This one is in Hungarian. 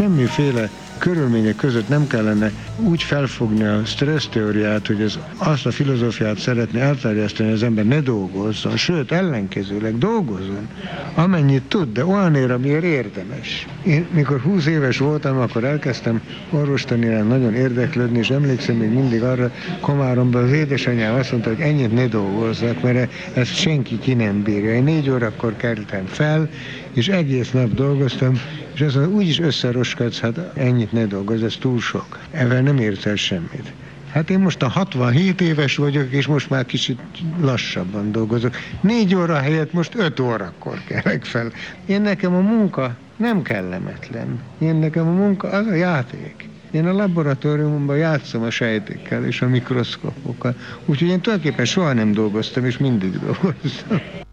semmiféle körülmények között nem kellene úgy felfogni a stressz teóriát, hogy azt a filozófiát szeretné elterjeszteni, hogy az ember ne dolgozzon, sőt, ellenkezőleg dolgozzon, amennyit tud, de olyanért, amiért érdemes. Én mikor 20 éves voltam, akkor elkezdtem orvostanirán nagyon érdeklődni, és emlékszem még mindig arra, Komáromban az édesanyám azt mondta, hogy ennyit ne dolgozzak, mert ezt senki ki nem bírja. Én 4 órakor keltem fel, és egész nap dolgoztam, és azt mondta, úgyis összeroskadsz, hát ennyit ne dolgozz, ez túl sok. Ezzel nem érsz el semmit. Hát én most a 67 éves vagyok, és most már kicsit lassabban dolgozok. 4 óra helyett most 5 órakor kelek fel. Én nekem a munka nem kellemetlen. Én nekem a munka az a játék. Én a laboratóriumban játszom a sejtekkel és a mikroszkopokkal. Úgyhogy én tulajdonképpen soha nem dolgoztam, és mindig dolgoztam.